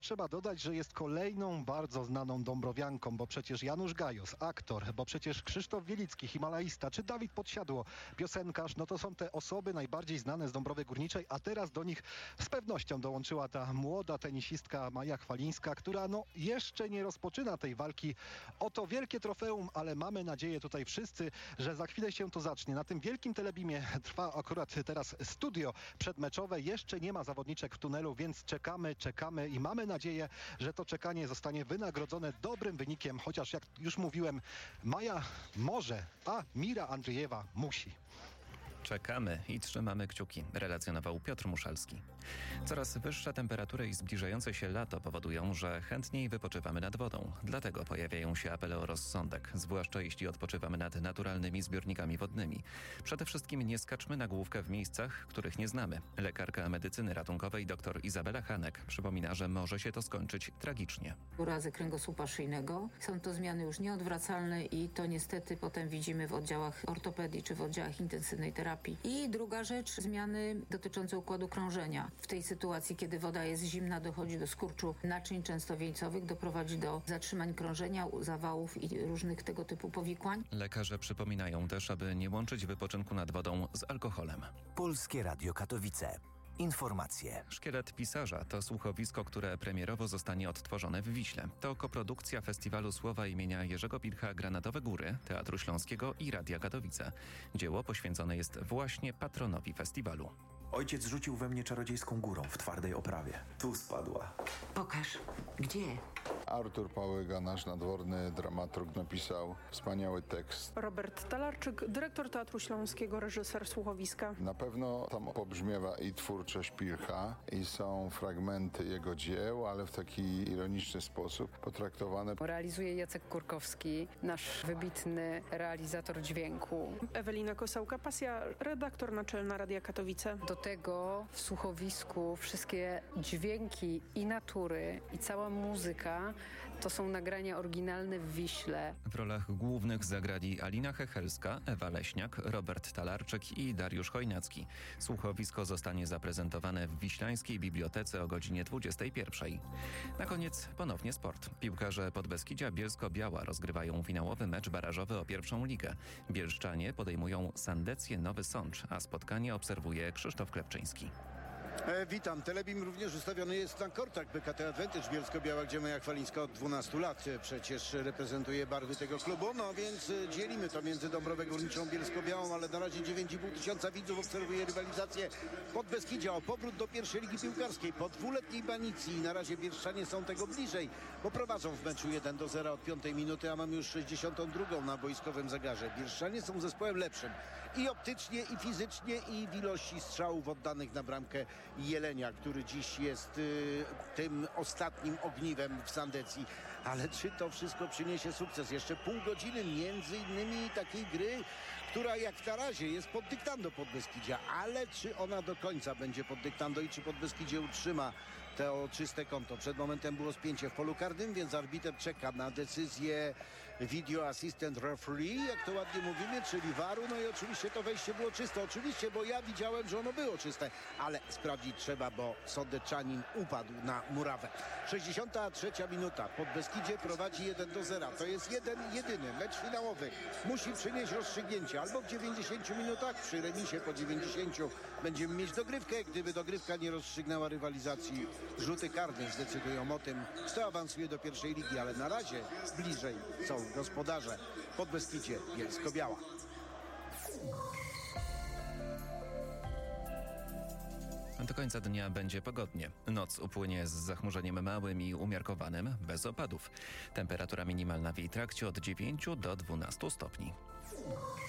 Trzeba dodać, że jest kolejną bardzo znaną dąbrowianką, bo przecież Janusz Gajos, aktor, bo przecież Krzysztof Wielicki, himalaista, czy Dawid Podsiadło, piosenkarz, no to są te osoby najbardziej znane z Dąbrowy Górniczej, a teraz do nich z pewnością dołączyła ta młoda tenisistka Maja Chwalińska, która no jeszcze nie rozpoczyna tej walki o to wielkie trofeum, ale mamy nadzieję tutaj wszyscy, że za chwilę się to zacznie. Na tym wielkim telebimie trwa akurat teraz studio przedmeczowe, jeszcze nie ma zawodniczek w tunelu, więc czekamy i mamy nadzieję, że to czekanie zostanie wynagrodzone dobrym wynikiem, chociaż jak już mówiłem, Maja może, a Mira Andrzejewa musi. Czekamy i trzymamy kciuki, relacjonował Piotr Muszalski. Coraz wyższe temperatury i zbliżające się lato powodują, że chętniej wypoczywamy nad wodą. Dlatego pojawiają się apele o rozsądek, zwłaszcza jeśli odpoczywamy nad naturalnymi zbiornikami wodnymi. Przede wszystkim nie skaczmy na główkę w miejscach, których nie znamy. Lekarka medycyny ratunkowej dr Izabela Hanek przypomina, że może się to skończyć tragicznie. Urazy kręgosłupa szyjnego. Są to zmiany już nieodwracalne i to niestety potem widzimy w oddziałach ortopedii czy w oddziałach intensywnej terapii. I druga rzecz, zmiany dotyczące układu krążenia. W tej sytuacji, kiedy woda jest zimna, dochodzi do skurczu naczyń często wieńcowych, doprowadzi do zatrzymań krążenia, zawałów i różnych tego typu powikłań. Lekarze przypominają też, aby nie łączyć wypoczynku nad wodą z alkoholem. Polskie Radio Katowice. Informacje. Szkielet pisarza to słuchowisko, które premierowo zostanie odtworzone w Wiśle. To koprodukcja Festiwalu Słowa imienia Jerzego Pilcha Granatowe Góry, Teatru Śląskiego i Radia Katowice. Dzieło poświęcone jest właśnie patronowi festiwalu. Ojciec rzucił we mnie czarodziejską górą w twardej oprawie. Tu spadła. Pokaż. Gdzie? Artur Pałyga, nasz nadworny dramaturg, napisał wspaniały tekst. Robert Talarczyk, dyrektor Teatru Śląskiego, reżyser słuchowiska. Na pewno tam pobrzmiewa i twórczość Pilcha i są fragmenty jego dzieł, ale w taki ironiczny sposób potraktowane. Realizuje Jacek Kurkowski, nasz wybitny realizator dźwięku. Ewelina Kosałka-Pasja, redaktor naczelna Radia Katowice. Do tego w słuchowisku wszystkie dźwięki i natury i cała muzyka to są nagrania oryginalne w Wiśle. W rolach głównych zagrali Alina Hechelska, Ewa Leśniak, Robert Talarczyk i Dariusz Chojnacki. Słuchowisko zostanie zaprezentowane w Wiślańskiej Bibliotece o godzinie 21. Na koniec ponownie sport. Piłkarze Podbeskidzia Bielsko-Biała rozgrywają finałowy mecz barażowy o pierwszą ligę. Bielszczanie podejmują Sandecję Nowy Sącz, a spotkanie obserwuje Krzysztof Klepczyński. Witam. Telebim również ustawiony jest na kortach BKT Advantage Bielsko-Biała, gdzie Maja Chwalińska od 12 lat przecież reprezentuje barwy tego klubu. No więc dzielimy to między Dąbrowę Górniczą Bielsko-Białą, ale na razie 9,5 tysiąca widzów obserwuje rywalizację Podbeskidzia o powrót do pierwszej ligi piłkarskiej po dwuletniej banicji. Na razie bielszczanie są tego bliżej, bo prowadzą w meczu 1-0 od 5 minuty, a mamy już 62 na boiskowym zegarze. Bielszczanie są zespołem lepszym i optycznie, i fizycznie, i w ilości strzałów oddanych na bramkę Jelenia, który dziś jest tym ostatnim ogniwem w Sandecji. Ale czy to wszystko przyniesie sukces? Jeszcze pół godziny między innymi takiej gry, która jak na razie jest pod dyktando Podbeskidzia, ale czy ona do końca będzie pod dyktando i czy Podbeskidzie utrzyma to czyste konto? Przed momentem było spięcie w polu karnym, więc arbiter czeka na decyzję Video Assistant Referee, jak to ładnie mówimy, czyli VAR-u. No i oczywiście to wejście było czyste. Oczywiście, bo ja widziałem, że ono było czyste, ale sprawdzić trzeba, bo Sądeczanin upadł na murawę. 63 minuta. Podbeskidzie prowadzi 1-0. To jest jedyny mecz finałowy. Musi przynieść rozstrzygnięcie albo w 90 minutach, przy remisie po 90 będziemy mieć dogrywkę. Gdyby dogrywka nie rozstrzygnęła rywalizacji, rzuty karne zdecydują o tym, kto awansuje do pierwszej ligi, ale na razie bliżej są gospodarze Podbeskidzie Bielsko-Biała. Do końca dnia będzie pogodnie. Noc upłynie z zachmurzeniem małym i umiarkowanym, bez opadów. Temperatura minimalna w jej trakcie od 9 do 12 stopni.